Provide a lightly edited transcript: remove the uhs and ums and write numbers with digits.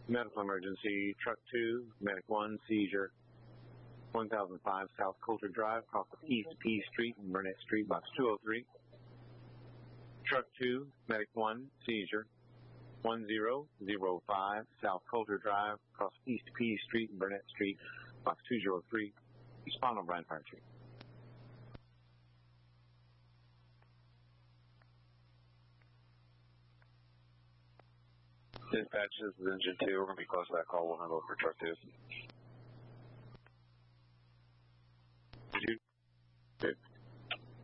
Medical emergency, truck 2, medic 1, seizure, 1005 South Coulter Drive, off of East P Street and Burnett Street, box 203. Truck 2, medic 1, seizure, 1005 South Coulter Drive, across East P Street and Burnett Street, box 203. Respond on Bryan Fire Chief. Dispatch, this is engine 2. We're going to be close to that call. We'll handle it for truck 2. Good.